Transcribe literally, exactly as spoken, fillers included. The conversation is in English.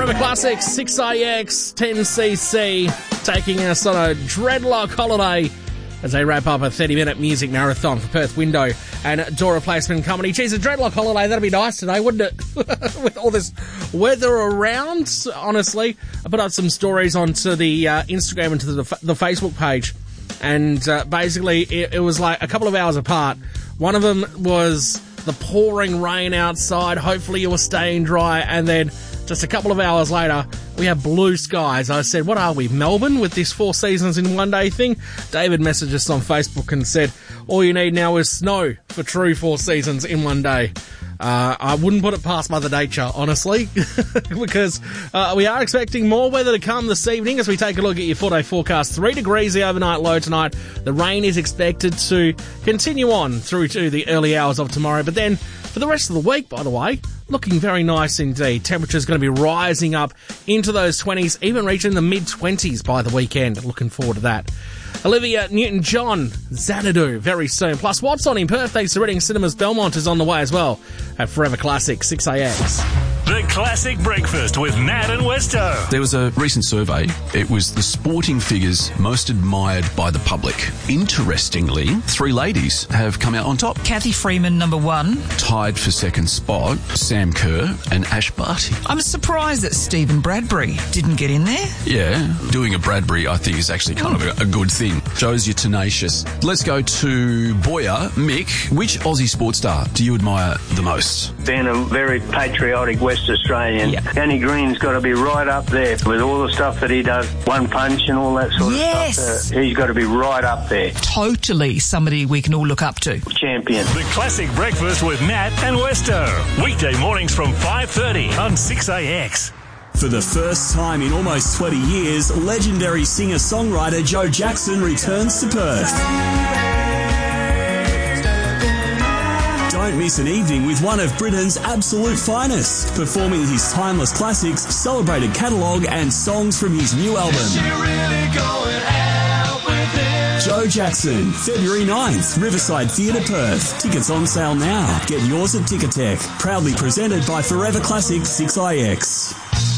Forever Classics, six A X, ten C C, taking us on a dreadlock holiday as they wrap up a thirty-minute music marathon for Perth Window and Door Replacement Company. Geez, a dreadlock holiday, that'd be nice today, wouldn't it? With all this weather around, honestly. I put up some stories onto the uh, Instagram and to the, the Facebook page, and uh, basically it, it was like a couple of hours apart. One of them was the pouring rain outside, hopefully you were staying dry, and then just a couple of hours later, we have blue skies. I said, what are we, Melbourne, with this four seasons in one day thing? David messaged us on Facebook and said, all you need now is snow for true four seasons in one day. Uh, I wouldn't put it past Mother Nature, honestly, because uh, we are expecting more weather to come this evening as we take a look at your four-day forecast. Three degrees the overnight low tonight. The rain is expected to continue on through to the early hours of tomorrow. But then for the rest of the week, by the way, looking very nice indeed. Temperature's going to be rising up into those twenties, even reaching the mid-twenties by the weekend. Looking forward to that. Olivia Newton-John, Xanadu, very soon. Plus, what's on in Perth, thanks to Reading Cinemas Belmont, is on the way as well at Forever Classic, six A X. The Classic Breakfast with Nat and Westo. There was a recent survey. It was the sporting figures most admired by the public. Interestingly, three ladies have come out on top. Kathy Freeman, number one. Tied for second spot, Sam Kerr and Ash Barty. I'm surprised that Stephen Bradbury didn't get in there. Yeah, doing a Bradbury, I think, is actually kind oh. of a, a good thing. Shows you're tenacious. Let's go to Boyer. Mick, which Aussie sports star do you admire the most? Being a very patriotic West Australian, yep. Danny Green's got to be right up there with all the stuff that he does, one punch and all that sort yes. of stuff. Uh, he's got to be right up there. Totally somebody we can all look up to. Champion. The Classic Breakfast with Nat and Westo. Weekday mornings from five thirty on six A X. For the first time in almost twenty years, legendary singer-songwriter Joe Jackson returns to Perth. Don't miss an evening with one of Britain's absolute finest, performing his timeless classics, celebrated catalogue and songs from his new album. Joe Jackson, February ninth, Riverside Theatre, Perth. Tickets on sale now. Get yours at Ticketek. Proudly presented by Forever Classic six I X.